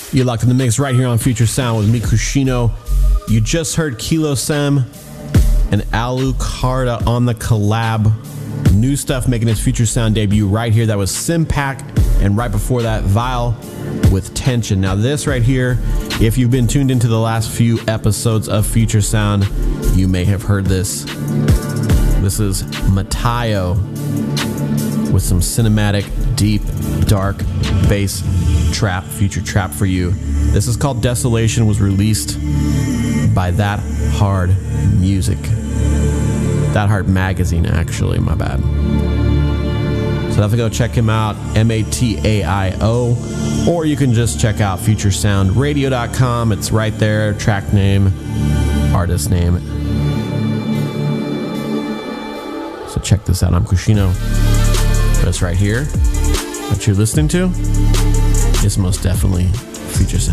You're locked in the mix right here on Future Sound with me, Kushino. You just heard Kilo Sem and Alucarda on the collab. New stuff making its Future Sound debut right here. That was Simpack, and right before that, Vile with Tension. Now this right here, if you've been tuned into the last few episodes of Future Sound, you may have heard this. This is Matayo with some cinematic, deep, dark bass trap, future trap for you. This is called Desolation, was released by That Hard Music. That Hard Magazine, actually, my bad. So definitely go check him out, Mataio, or you can just check out futuresoundradio.com. It's right there, track name, artist name. So check this out. I'm Kushino. This right here, what you're listening to, is most definitely Future Sound.